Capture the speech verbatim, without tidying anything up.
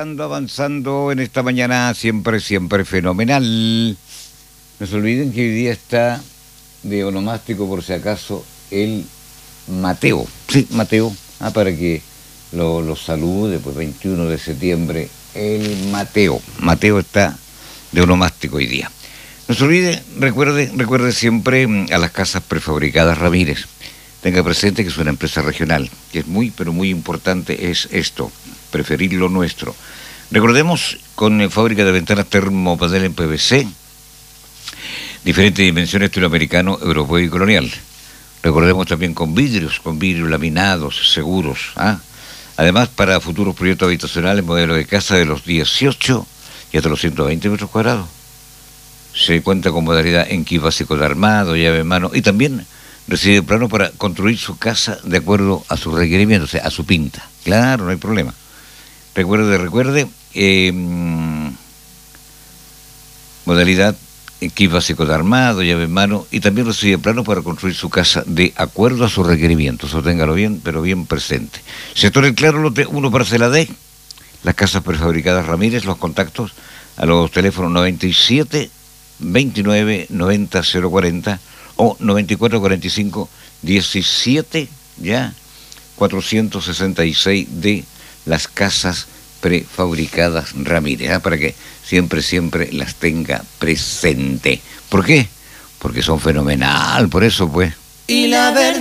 avanzando, avanzando en esta mañana siempre, siempre fenomenal. No se olviden que hoy día está de onomástico, por si acaso, el Mateo. Sí, Mateo, ah, para que lo, lo salude, pues veintiuno de septiembre, el Mateo. Mateo está de onomástico hoy día. No se olvide, recuerde, recuerde siempre a las casas prefabricadas Ramírez. Tenga presente que es una empresa regional, que es muy, pero muy importante es esto, preferir lo nuestro. Recordemos, con fábrica de ventanas termopanel en P V C, diferentes dimensiones, estilo americano, europeo y colonial. Recordemos también con vidrios, con vidrios laminados, seguros. ¿ah? Además, para futuros proyectos habitacionales, modelo de casa de los dieciocho y hasta los ciento veinte metros cuadrados. Se cuenta con modalidad en kit básico de armado, llave en mano, y también recibe plano para construir su casa de acuerdo a sus requerimientos, o sea, a su pinta. Claro, no hay problema. Recuerde, recuerde, eh, modalidad en kit básico de armado, llave en mano, y también recibe plano para construir su casa de acuerdo a sus requerimientos. Eso téngalo bien, pero bien presente. Sector El Claro, lote uno, parcela D, las casas prefabricadas Ramírez, los contactos a los teléfonos noventa y siete, veintinueve, noventa, cero cuarenta o noventa y cuatro, cuarenta y cinco, diecisiete, ya, cuatrocientos sesenta y seis de las casas prefabricadas Ramírez, ¿eh? Para que siempre, siempre las tenga presente. ¿Por qué? Porque son fenomenal, por eso pues. Y la verdad